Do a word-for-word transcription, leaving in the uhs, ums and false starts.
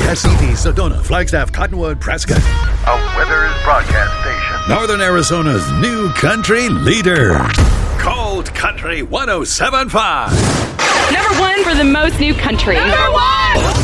Pacitti, Sedona, Flagstaff, Cottonwood, Prescott. A Withers broadcast station. Northern Arizona's new country leader. Cold Country one oh seven point five. Number one for the most new country. Number one!